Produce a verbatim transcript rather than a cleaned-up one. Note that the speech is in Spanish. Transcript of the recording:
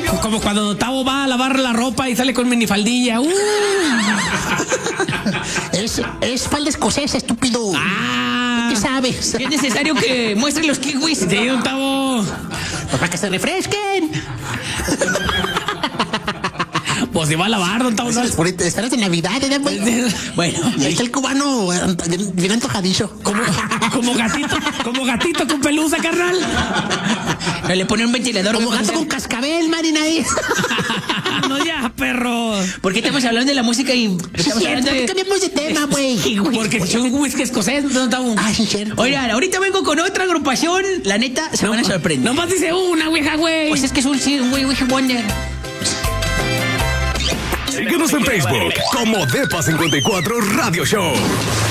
Como cuando Tavo va a lavar la ropa y sale con minifaldilla. Uh. Es, es falda escocesa, estúpido. Ah. ¿Qué sabes? Es necesario que muestren los kiwis. Sí, don Tavo. Pues para que se refresquen. Pues se va a lavar, don Tavo. Ahorita están de Navidad, ¿eh? Bueno, Y ahí está el cubano bien antojadizo. Como, como gatito, como gatito con pelusa, carnal. le pone un ventilador. Como gato con cascabel, Marina ahí. No, ya, perro. ¿Por qué estamos hablando de la música y Sí, estamos cierto, hablando ¿por qué de... cambiamos de tema, güey? Porque es un whisky escocés, don Tavo. Ah, sí, cierto. Oigan, ahorita vengo con otra agrupación. La neta, se van a sorprender. Nomás dice una, vieja, güey. Pues es que es un sí, un güey, güey, wonder. Síguenos en Facebook como Depa cincuenta y cuatro Radio Show.